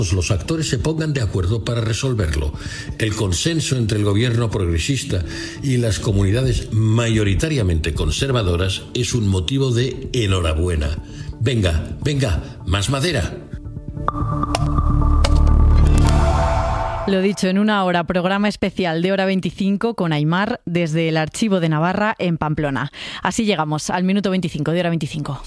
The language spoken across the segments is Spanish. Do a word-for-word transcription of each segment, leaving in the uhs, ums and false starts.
los actores se pongan de acuerdo para resolverlo. El consenso entre el gobierno progresista y las comunidades mayoritariamente conservadoras es un motivo de enhorabuena. Venga, venga, más madera. Lo dicho, en una hora, programa especial de Hora veinticinco con Aimar desde el Archivo de Navarra en Pamplona. Así llegamos al minuto veinticinco de Hora veinticinco.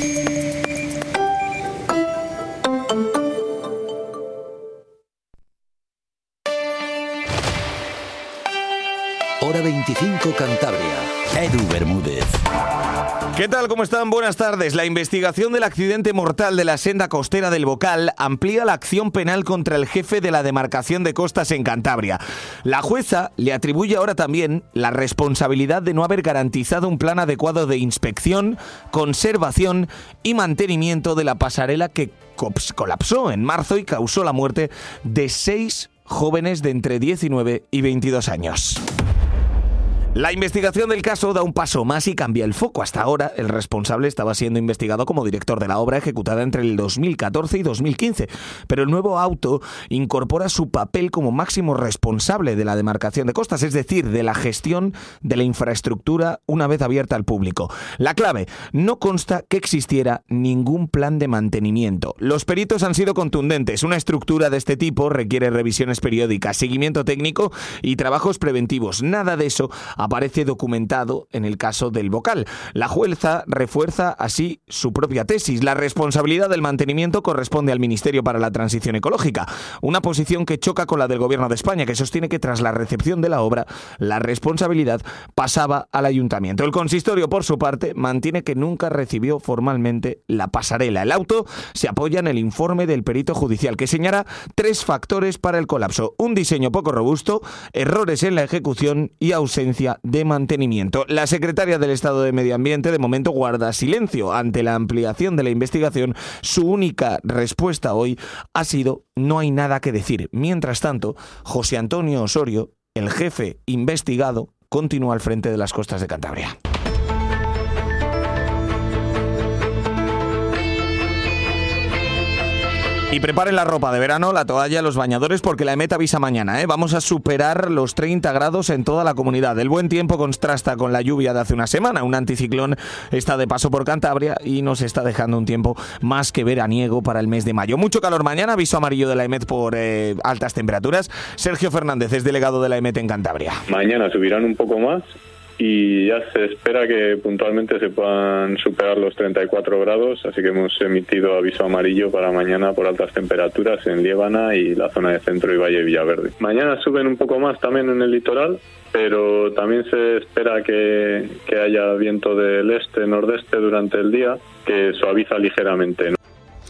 Hora veinticinco Cantabria. Edu Bermúdez. ¿Qué tal? ¿Cómo están? Buenas tardes. La investigación del accidente mortal de la senda costera del Bocal amplía la acción penal contra el jefe de la demarcación de costas en Cantabria. La jueza le atribuye ahora también la responsabilidad de no haber garantizado un plan adecuado de inspección, conservación y mantenimiento de la pasarela que colapsó en marzo y causó la muerte de seis jóvenes de entre diecinueve y veintidós años. La investigación del caso da un paso más y cambia el foco. Hasta ahora, el responsable estaba siendo investigado como director de la obra ejecutada entre el dos mil catorce y dos mil quince, pero el nuevo auto incorpora su papel como máximo responsable de la demarcación de costas, es decir, de la gestión de la infraestructura una vez abierta al público. La clave: no consta que existiera ningún plan de mantenimiento. Los peritos han sido contundentes. Una estructura de este tipo requiere revisiones periódicas, seguimiento técnico y trabajos preventivos. Nada de eso aparece documentado en el caso del Bocal. La jueza refuerza así su propia tesis. La responsabilidad del mantenimiento corresponde al Ministerio para la Transición Ecológica, una posición que choca con la del Gobierno de España, que sostiene que tras la recepción de la obra, la responsabilidad pasaba al Ayuntamiento. El consistorio, por su parte, mantiene que nunca recibió formalmente la pasarela. El auto se apoya en el informe del perito judicial, que señala tres factores para el colapso: un diseño poco robusto, errores en la ejecución y ausencia de mantenimiento. La secretaria del Estado de Medio Ambiente de momento guarda silencio ante la ampliación de la investigación. Su única respuesta hoy ha sido: no hay nada que decir. Mientras tanto, José Antonio Osorio, el jefe investigado, continúa al frente de las costas de Cantabria. Y preparen la ropa de verano, la toalla, los bañadores, porque la EMET avisa mañana, ¿eh? Vamos a superar los treinta grados en toda la comunidad. El buen tiempo contrasta con la lluvia de hace una semana. Un anticiclón está de paso por Cantabria y nos está dejando un tiempo más que veraniego para el mes de mayo. Mucho calor mañana, aviso amarillo de la EMET por eh, altas temperaturas. Sergio Fernández es delegado de la EMET en Cantabria. Mañana subirán un poco más y ya se espera que puntualmente se puedan superar los treinta y cuatro grados, así que hemos emitido aviso amarillo para mañana por altas temperaturas en Liébana y la zona de Centro y Valle Villaverde. Mañana suben un poco más también en el litoral, pero también se espera que, que haya viento del este-nordeste durante el día, que suaviza ligeramente, ¿no?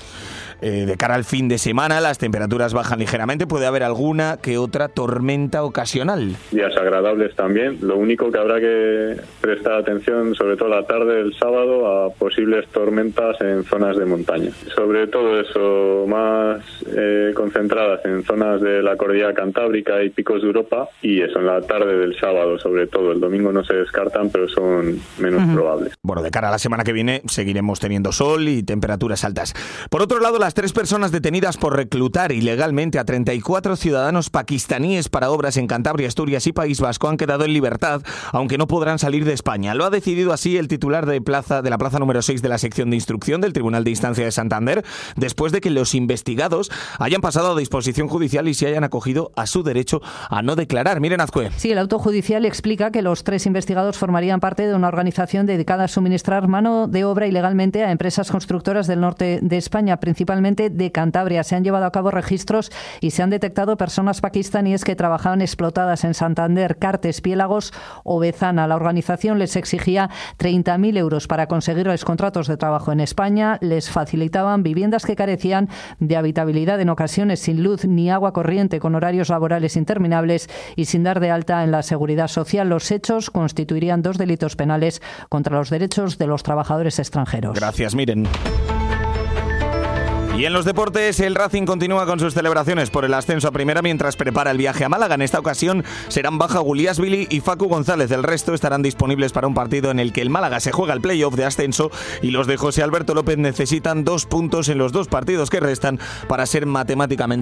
Eh, de cara al fin de semana, las temperaturas bajan ligeramente, puede haber alguna que otra tormenta ocasional. Días agradables también, lo único que habrá que prestar atención, sobre todo la tarde del sábado, a posibles tormentas en zonas de montaña. Sobre todo eso, más eh, concentradas en zonas de la cordillera cantábrica y picos de Europa, y eso en la tarde del sábado sobre todo. El domingo no se descartan, pero son menos uh-huh. probables. Bueno, de cara a la semana que viene seguiremos teniendo sol y temperaturas altas. Por otro lado, las tres personas detenidas por reclutar ilegalmente a treinta y cuatro ciudadanos pakistaníes para obras en Cantabria, Asturias y País Vasco han quedado en libertad, aunque no podrán salir de España. Lo ha decidido así el titular de, plaza, de la plaza número seis de la sección de instrucción del Tribunal de Instancia de Santander, después de que los investigados hayan pasado a disposición judicial y se hayan acogido a su derecho a no declarar. Miren, Azcue. Sí, el auto judicial explica que los tres investigados formarían parte de una organización dedicada a suministrar mano de obra ilegalmente a empresas constructoras del norte de España, principalmente de Cantabria. Se han llevado a cabo registros y se han detectado personas pakistaníes que trabajaban explotadas en Santander, Cartes, Piélagos o Bezana. La organización les exigía treinta mil euros para conseguirles contratos de trabajo en España. Les facilitaban viviendas que carecían de habitabilidad, en ocasiones sin luz ni agua corriente, con horarios laborales interminables y sin dar de alta en la seguridad social. Los hechos constituirían dos delitos penales contra los derechos de los trabajadores extranjeros. Gracias, miren. Y en los deportes, el Racing continúa con sus celebraciones por el ascenso a primera mientras prepara el viaje a Málaga. En esta ocasión serán baja Guliasvili y Facu González. El resto estarán disponibles para un partido en el que el Málaga se juega el playoff de ascenso y los de José Alberto López necesitan dos puntos en los dos partidos que restan para ser matemáticamente